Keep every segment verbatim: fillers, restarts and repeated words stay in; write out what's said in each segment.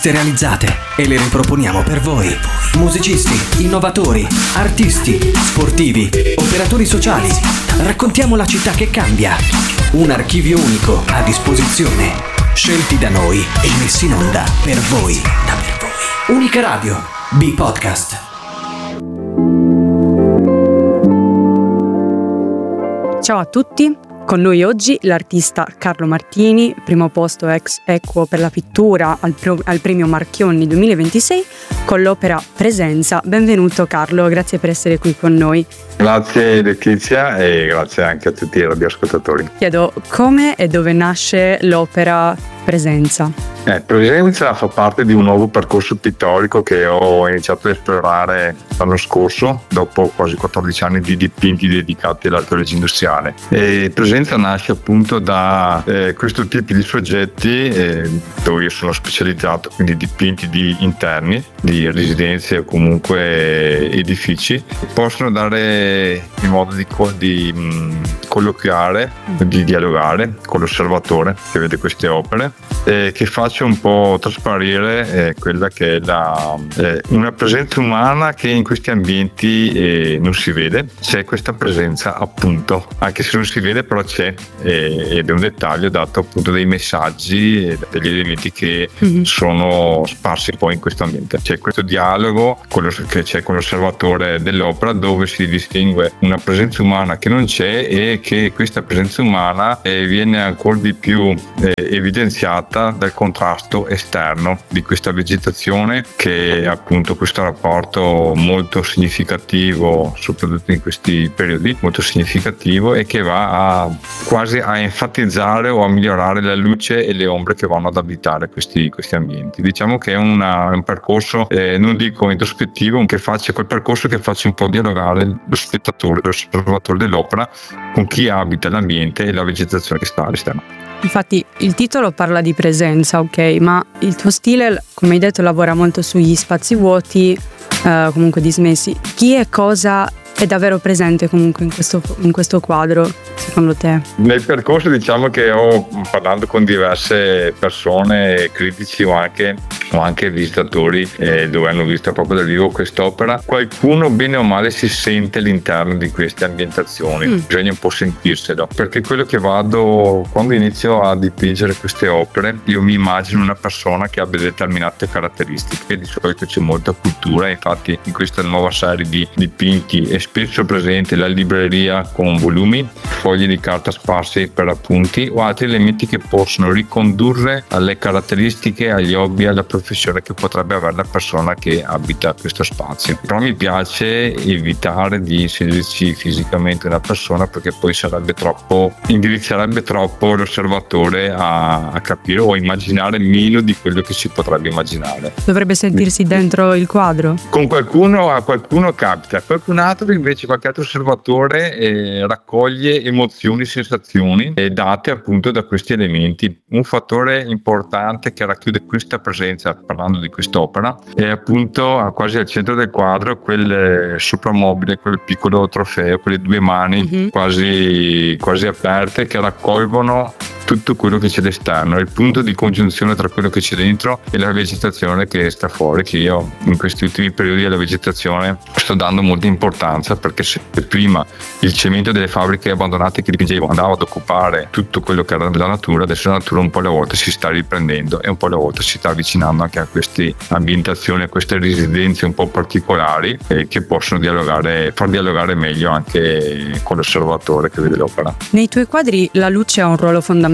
realizzate e le riproponiamo per voi. Musicisti, innovatori, artisti, sportivi, operatori sociali. Raccontiamo la città che cambia. Un archivio unico a disposizione, scelti da noi e messi in onda per voi. Da per voi. Unica Radio, B-Podcast. Ciao a tutti. Con noi oggi l'artista Carlo Martini, primo posto ex equo per la pittura al, pro- al premio Marchionni duemilaventisei con l'opera Presenza. Benvenuto Carlo, grazie per essere qui con noi. Grazie Letizia e grazie anche a tutti i radioascoltatori. Chiedo come e dove nasce l'opera Presenza. Eh, Presenza fa parte di un nuovo percorso pittorico che ho iniziato ad esplorare l'anno scorso, dopo quasi quattordici anni di dipinti dedicati all'archeologia industriale. E Presenza nasce appunto da eh, questo tipo di soggetti eh, dove io sono specializzato, quindi dipinti di interni, di residenze o comunque edifici, che possono dare il modo di, co- di mh, colloquiare, di dialogare con l'osservatore che vede queste opere, e che faccia un po' trasparire eh, quella che è la, eh, una presenza umana che in questi ambienti eh, non si vede. C'è questa presenza appunto, anche se non si vede, però c'è, eh, ed è un dettaglio dato appunto dai messaggi e degli elementi che mm-hmm. sono sparsi poi in questo ambiente. C'è questo dialogo con lo, che c'è con l'osservatore dell'opera, dove si distingue una presenza umana che non c'è e che questa presenza umana eh, viene ancora di più eh, evidenziata dal contrasto esterno di questa vegetazione, che è appunto questo rapporto molto significativo, soprattutto in questi periodi, molto significativo, e che va a quasi a enfatizzare o a migliorare la luce e le ombre che vanno ad abitare questi, questi ambienti. Diciamo che è una, un percorso, eh, non dico introspettivo, che faccia quel percorso che faccia un po' dialogare lo spettatore, l'osservatore dell'opera con chi abita l'ambiente e la vegetazione che sta all'esterno. Infatti il titolo parla di presenza, ok, ma il tuo stile, come hai detto, lavora molto sugli spazi vuoti, eh, comunque dismessi. Chi e cosa è davvero presente comunque in questo, in questo quadro, secondo te? Nel percorso, diciamo che ho, parlando con diverse persone, critici o anche, o anche visitatori eh, dove hanno visto proprio dal vivo quest'opera, qualcuno bene o male si sente all'interno di queste ambientazioni. Mm. Bisogna un po' sentirselo, perché quello che vado, quando inizio a dipingere queste opere, io mi immagino una persona che abbia determinate caratteristiche. Di solito c'è molta cultura, infatti in questa nuova serie di dipinti è spesso presente la libreria con volumi, fogli di carta sparsi per appunti o altri elementi che possono ricondurre alle caratteristiche, agli hobby, alla professione che potrebbe avere la persona che abita questo spazio. Però mi piace evitare di inserirci fisicamente una persona, perché poi sarebbe troppo, indirizzerebbe troppo l'osservatore a, a capire o a immaginare meno di quello che si potrebbe immaginare. Dovrebbe sentirsi dentro il quadro. Con qualcuno, a qualcuno capita, qualcun altro invece, qualche altro osservatore eh, raccoglie emozioni, sensazioni eh, date appunto da questi elementi. Un fattore importante che racchiude questa presenza, parlando di quest'opera, è appunto quasi al centro del quadro quel sopramobile, quel piccolo trofeo, quelle due mani mm-hmm. quasi, quasi aperte, che raccolgono tutto quello che c'è all'esterno, il punto di congiunzione tra quello che c'è dentro e la vegetazione che sta fuori, che io in questi ultimi periodi alla vegetazione sto dando molta importanza, perché se prima il cemento delle fabbriche abbandonate che dipingevo andava ad occupare tutto quello che era della natura, adesso la natura un po' alla volta si sta riprendendo e un po' alla volta si sta avvicinando anche a queste ambientazioni, a queste residenze un po' particolari eh, che possono dialogare, far dialogare meglio anche con l'osservatore che vede l'opera. Nei tuoi quadri la luce ha un ruolo fondamentale.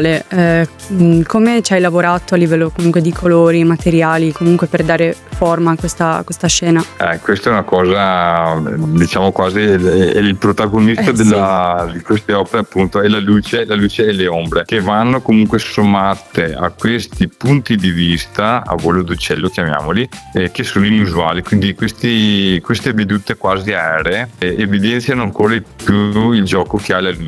Eh, come ci hai lavorato a livello comunque di colori, materiali, comunque per dare forma a questa, questa scena? Eh, questa è una cosa, diciamo quasi è il protagonista eh, della, sì. di queste opere, appunto, è la luce, la luce e le ombre, che vanno comunque sommate a questi punti di vista a volo d'uccello, chiamiamoli, eh, che sono inusuali. Quindi questi, queste vedute quasi aeree eh, evidenziano ancora di più il gioco che ha la luce.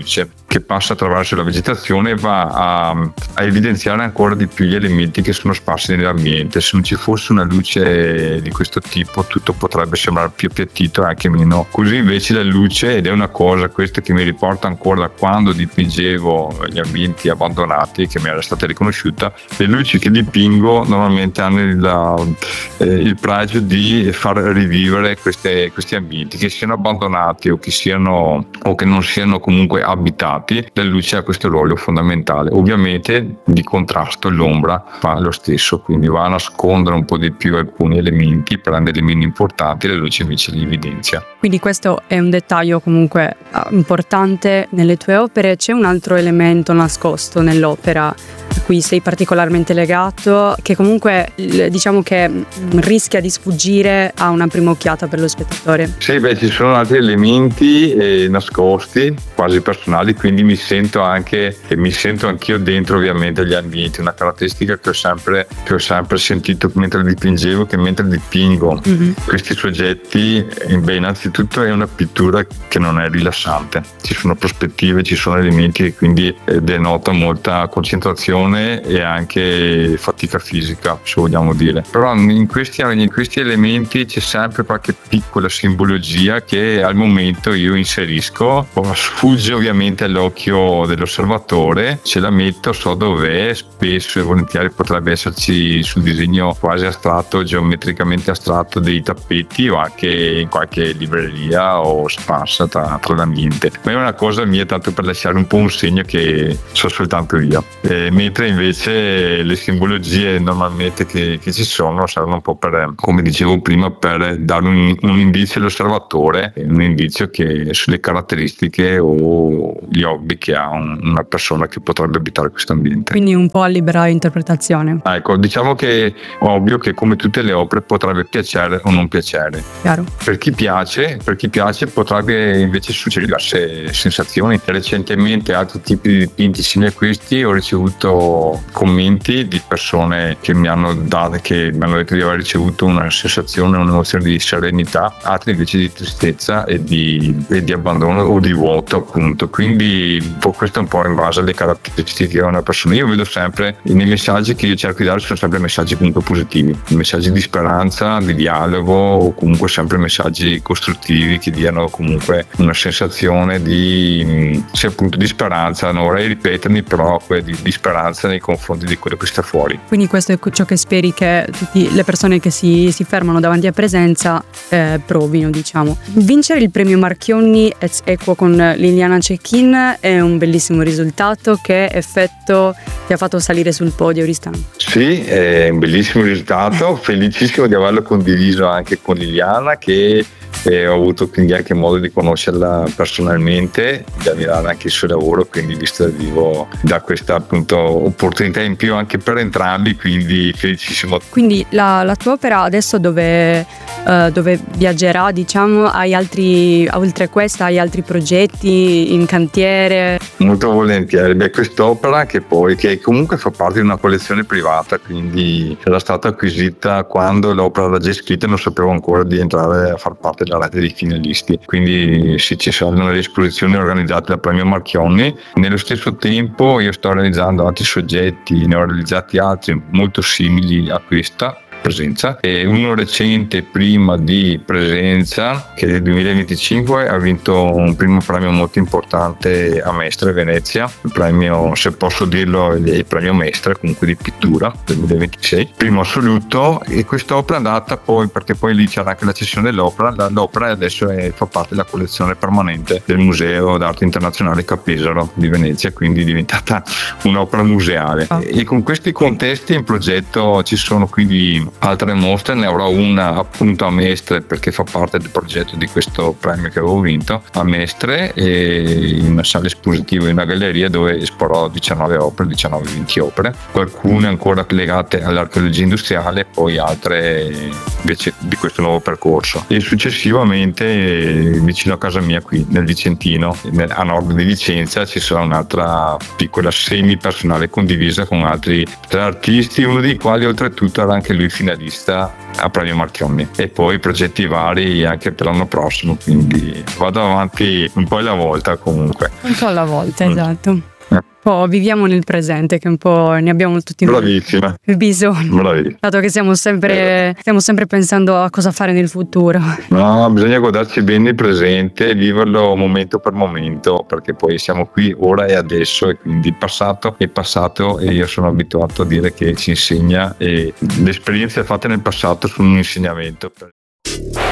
che passa attraverso la vegetazione va a, a evidenziare ancora di più gli elementi che sono sparsi nell'ambiente. Se non ci fosse una luce di questo tipo tutto potrebbe sembrare più appiattito e anche meno. Così invece la luce, ed è una cosa questa che mi riporta ancora da quando dipingevo gli ambienti abbandonati, che mi era stata riconosciuta, le luci che dipingo normalmente hanno il, eh, il pregio di far rivivere queste, questi ambienti, che siano abbandonati o che siano o che non siano comunque abitati. La luce ha questo ruolo fondamentale. Ovviamente di contrasto l'ombra fa lo stesso, quindi va a nascondere un po' di più alcuni elementi per renderli meno importanti, la luce invece li evidenzia. Quindi questo è un dettaglio comunque importante nelle tue opere. C'è un altro elemento nascosto nell'opera a cui sei particolarmente legato, che comunque diciamo che rischia di sfuggire a una prima occhiata per lo spettatore? Sì, beh, ci sono altri elementi eh, nascosti, quasi personali, quindi mi sento anche e mi sento anch'io dentro ovviamente gli ambienti. Una caratteristica che ho sempre, che ho sempre sentito mentre dipingevo, che mentre dipingo mm-hmm. questi soggetti, eh, beh, innanzitutto è una pittura che non è rilassante, ci sono prospettive, ci sono elementi che quindi eh, denota molta concentrazione e anche fatica fisica, se vogliamo dire. Però in questi, in questi elementi c'è sempre qualche piccola simbologia che al momento io inserisco, sfugge ovviamente all'occhio dell'osservatore, ce la metto, so dov'è, spesso e volentieri potrebbe esserci sul disegno quasi astratto, geometricamente astratto dei tappeti, o anche in qualche libreria o sparsa tra, tra l'ambiente. Ma è una cosa mia tanto per lasciare un po' un segno che so soltanto io. E mentre invece le simbologie normalmente che, che ci sono servono un po' per, come dicevo prima, per dare un, un indizio all'osservatore, un indizio che sulle caratteristiche o gli hobby che ha un, una persona che potrebbe abitare questo ambiente. Quindi un po' a libera interpretazione. Ecco, diciamo che è ovvio che come tutte le opere potrebbe piacere o non piacere. Chiaro. Per chi piace, per chi piace potrebbe invece succedere diverse sensazioni. Recentemente altri tipi di dipinti simili a questi ho ricevuto commenti di persone che mi hanno dato, che mi hanno detto di aver ricevuto una sensazione, un'emozione di serenità, altri invece di tristezza e di, e di abbandono o di vuoto, appunto. Quindi questo è un po' in base alle caratteristiche di una persona. Io vedo sempre nei messaggi che io cerco di dare, sono sempre messaggi comunque positivi, messaggi di speranza, di dialogo, o comunque sempre messaggi costruttivi che diano comunque una sensazione di, sì, appunto, di speranza. Non vorrei ripetermi, però di, di speranza nei confronti di quello che sta fuori. Quindi questo è ciò che speri che tutte le persone che si, si fermano davanti a Presenza eh, provino, diciamo. Vincere il premio Marchionne ex equo con Liliana Cecchin è un bellissimo risultato. Che effetto ti ha fatto salire sul podio, Oristano? Sì, è un bellissimo risultato, felicissimo di averlo condiviso anche con Liliana, che e ho avuto quindi anche modo di conoscerla personalmente, di ammirare anche il suo lavoro, quindi visto da vivo da questa appunto opportunità in più anche per entrambi, quindi felicissimo. Quindi la, la tua opera adesso dove, uh, dove viaggerà, diciamo? Hai altri, oltre a questa, hai altri progetti in cantiere? Molto volentieri. Beh, quest'opera che poi che comunque fa parte di una collezione privata, quindi era stata acquisita quando l'opera era già scritta e non sapevo ancora di entrare a far parte della rete dei finalisti, quindi sì, ci saranno le esposizioni organizzate dal premio Marchionne. Nello stesso tempo io sto realizzando altri soggetti, ne ho realizzati altri molto simili a questa Presenza, e uno recente prima di Presenza che nel duemilaventicinque ha vinto un primo premio molto importante a Mestre Venezia, il premio, se posso dirlo, il premio Mestre comunque di pittura duemilaventisei, primo assoluto. E quest'opera è andata poi, perché poi lì c'era anche la cessione dell'opera, l'opera adesso è, fa parte della collezione permanente del Museo d'Arte Internazionale Capesaro di Venezia, quindi è diventata un'opera museale. Oh. E con questi contesti in progetto ci sono quindi altre mostre, ne avrò una appunto a Mestre perché fa parte del progetto di questo premio che avevo vinto a Mestre, e in una sala espositiva, in una galleria dove esporrò diciannove opere, diciannove venti opere, alcune ancora legate all'archeologia industriale, poi altre invece di questo nuovo percorso. E successivamente vicino a casa mia qui nel Vicentino, a nord di Vicenza, ci sarà un'altra piccola semi personale condivisa con altri tre artisti, uno dei quali oltretutto era anche lui finalista a Premio Marchionne e poi progetti vari anche per l'anno prossimo, quindi vado avanti un po' alla volta comunque. Un po' alla volta, Mm. esatto. Un po' viviamo nel presente, che un po' ne abbiamo tutti Bravissima, bisogno, bravissima. dato che siamo sempre, stiamo sempre pensando a cosa fare nel futuro. No, bisogna goderci bene il presente e viverlo momento per momento, perché poi siamo qui ora e adesso, e quindi il passato è passato, e io sono abituato a dire che ci insegna, e le esperienze fatte nel passato sono un insegnamento.